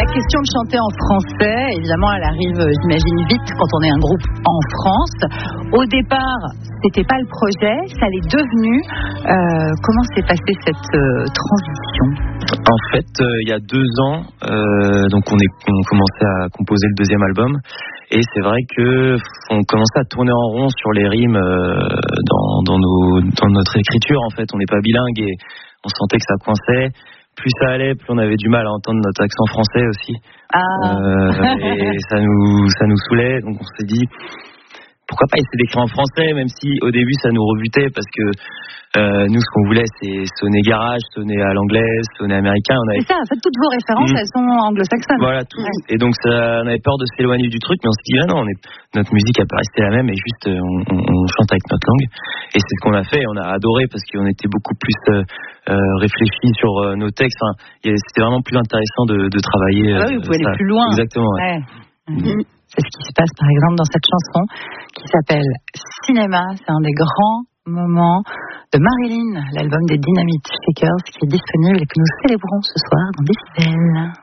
La question de chanter en français, évidemment, elle arrive, j'imagine, vite quand on est un groupe en France. Au départ, c'était pas le projet, ça l'est devenu. Comment s'est passée cette transition ? En fait, il y a 2 ans, donc on commençait à composer le 2e album, et c'est vrai que on commençait à tourner en rond sur les rimes dans notre écriture. En fait, on n'est pas bilingue et on sentait que ça coinçait. Plus ça allait, plus on avait du mal à entendre notre accent français aussi. Et ça nous saoulait, donc on s'est dit pourquoi pas essayer d'écrire en français, même si au début ça nous rebutait parce que nous ce qu'on voulait c'est sonner garage, sonner à l'anglaise, sonner américain. C'est ça, en fait toutes vos références elles sont anglo-saxonnes. Voilà, tout. Ouais. Et donc on avait peur de s'éloigner du truc, mais on s'est dit non, notre musique elle peut rester la même et juste on chante avec notre langue. Et c'est ce qu'on a fait, on a adoré parce qu'on était beaucoup plus réfléchi sur nos textes. Enfin, c'était vraiment plus intéressant de travailler. Oui, vous pouvez aller plus loin. Exactement. Ouais. C'est ce qui se passe par exemple dans cette chanson qui s'appelle Cinéma. C'est un des grands moments de Marilyn, l'album des Dynamite Shakers qui est disponible et que nous célébrons ce soir dans Décibel.